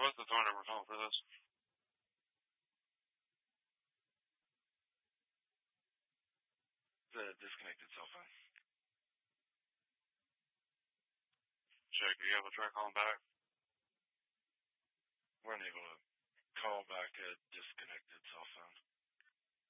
what's the phone number phone for this? The disconnected cell phone. Check, are you able to try calling back? We're unable to call back a disconnected cell phone.